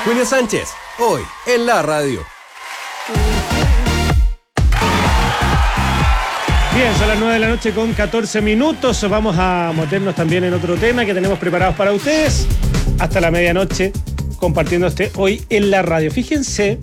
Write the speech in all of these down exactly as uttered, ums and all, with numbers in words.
Julio Sánchez, hoy en la radio. Bien, son las nueve de la noche con catorce minutos. Vamos a meternos también en otro tema que tenemos preparados para ustedes. Hasta la medianoche, compartiendo este hoy en la radio. Fíjense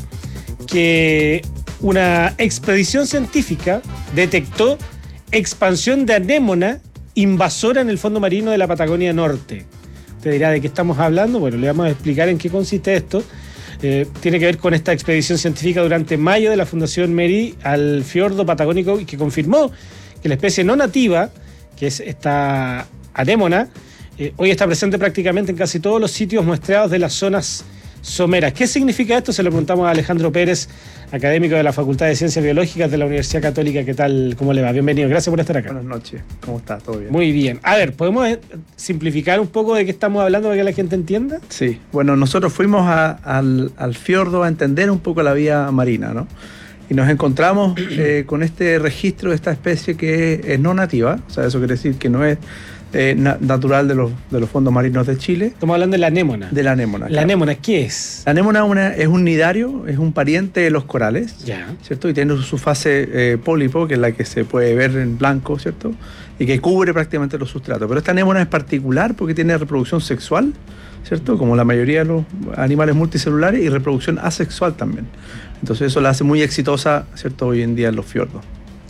que una expedición científica detectó expansión de anémona invasora en el fondo marino de la Patagonia Norte. Te dirá de qué estamos hablando. Bueno, le vamos a explicar en qué consiste esto. Eh, tiene que ver con esta expedición científica durante mayo de la Fundación Meri al fiordo patagónico, y que confirmó que la especie no nativa, que es esta anémona, eh, hoy está presente prácticamente en casi todos los sitios muestreados de las zonas someras. ¿Qué significa esto? Se lo preguntamos a Alejandro Pérez, académico de la Facultad de Ciencias Biológicas de la Universidad Católica. ¿Qué tal? ¿Cómo le va? Bienvenido. Gracias por estar acá. Buenas noches. ¿Cómo está? ¿Todo bien? Muy bien. A ver, ¿podemos simplificar un poco de qué estamos hablando para que la gente entienda? Sí. Bueno, nosotros fuimos a, al, al fiordo a entender un poco la vida marina, ¿no? Y nos encontramos eh, con este registro de esta especie que es, es no nativa. O sea, eso quiere decir que no es Eh, na- natural de los, de los fondos marinos de Chile. Estamos hablando de la anémona. De la anémona. ¿La claro. anémona qué es? La anémona una, es un nidario, es un pariente de los corales, Ya. ¿cierto? Y tiene su fase eh, pólipo, que es la que se puede ver en blanco, ¿cierto? Y que cubre prácticamente los sustratos. Pero esta anémona es particular porque tiene reproducción sexual, ¿cierto? Como la mayoría de los animales multicelulares, y reproducción asexual también. Entonces eso la hace muy exitosa, ¿cierto? Hoy en día en los fiordos.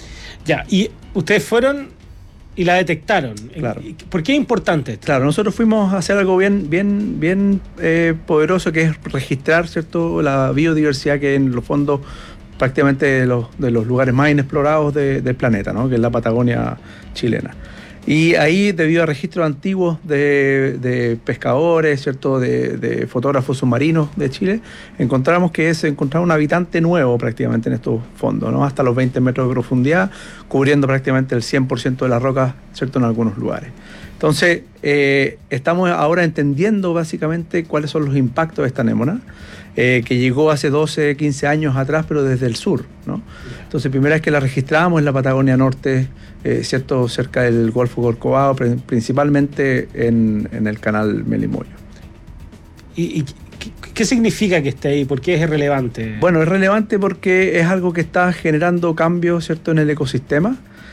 Ya, y ustedes fueron y la detectaron. Claro. ¿Por qué es importante esto? Claro, nosotros fuimos a hacer algo bien, bien, bien eh, poderoso, que es registrar, ¿cierto?, la biodiversidad que hay en los fondos prácticamente de los, de los lugares más inexplorados de, del planeta, ¿no?, que es la Patagonia chilena. Y ahí, debido a registros antiguos de, de pescadores, ¿cierto?, de, de fotógrafos submarinos de Chile, encontramos que se encontraba un habitante nuevo prácticamente en estos fondos, ¿no?, hasta los veinte metros de profundidad, cubriendo prácticamente el cien por ciento de las rocas, ¿cierto?, en algunos lugares. Entonces, eh, estamos ahora entendiendo básicamente cuáles son los impactos de esta anémona, eh, que llegó hace doce, quince años atrás, pero desde el sur, ¿no? Entonces, primera vez que la registramos en la Patagonia Norte, eh, ¿cierto?, cerca del Golfo Corcovado, principalmente en, en el canal Melimoyo. ¿Y, y qué, qué significa que esté ahí? ¿Por qué es relevante? Bueno, es relevante porque es algo que está generando cambios, ¿cierto?, en el ecosistema.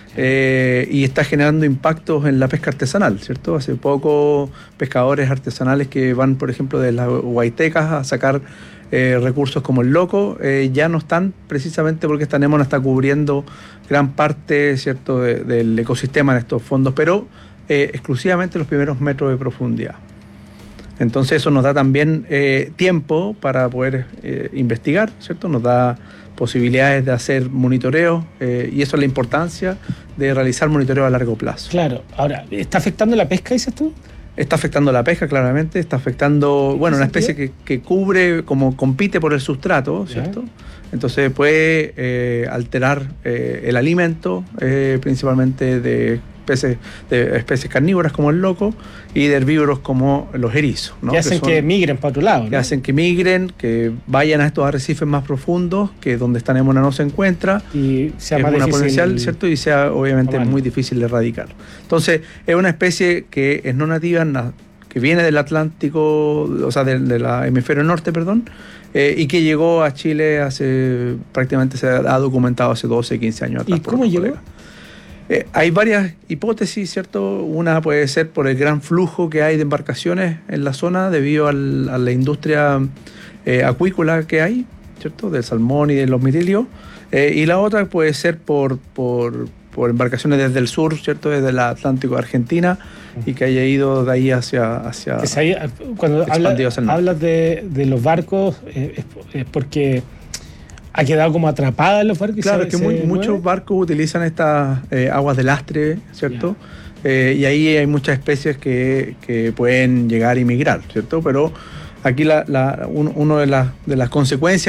Eh, y está generando impactos en la pesca artesanal, ¿cierto? Hace poco pescadores artesanales que van, por ejemplo, de las Huaytecas a sacar eh, recursos como el loco, eh, ya no están, precisamente porque esta anémona está cubriendo gran parte, ¿cierto?, de, del ecosistema en estos fondos, pero eh, exclusivamente los primeros metros de profundidad. Entonces eso nos da también eh, tiempo para poder eh, investigar, ¿cierto? Nos da posibilidades de hacer monitoreo, eh, y eso es la importancia de realizar monitoreo a largo plazo. Claro. Ahora, ¿está afectando la pesca, dices tú? Está afectando la pesca, claramente, está afectando, bueno, una especie que, que cubre, como compite por el sustrato, ¿cierto? ¿Ya? Entonces puede eh, alterar eh, el alimento, eh, principalmente de especies, de especies carnívoras como el loco, y de herbívoros como los erizos, ¿no? Que hacen que, son, que migren para otro lado, ¿no? Que hacen que migren, que vayan a estos arrecifes más profundos, que donde esta anémona no se encuentra, y sea es más una difícil, potencial, ¿cierto? Y sea obviamente tomar. muy difícil de erradicar. Entonces, es una especie que es no nativa, que viene del Atlántico, o sea, del de la hemisferio norte, perdón, eh, y que llegó a Chile hace, prácticamente se ha documentado hace doce, quince años atrás. ¿Y cómo llegó? Eh, hay varias hipótesis, ¿cierto? Una puede ser por el gran flujo que hay de embarcaciones en la zona debido al, a la industria eh, acuícola que hay, ¿cierto?, del salmón y de los mirilios. Eh, y la otra puede ser por, por, por embarcaciones desde el sur, ¿cierto?, desde el Atlántico de Argentina, y que haya ido de ahí hacia... hacia que se haya, cuando habla, hablas de, de los barcos, eh, es, es porque... ¿Ha quedado como atrapada en los barcos? Claro, es que muy, muchos barcos utilizan estas eh, aguas de lastre, ¿cierto? Eh, y ahí hay muchas especies que, que pueden llegar y migrar, ¿cierto? Pero aquí la, la, un, uno de, la, de las consecuencias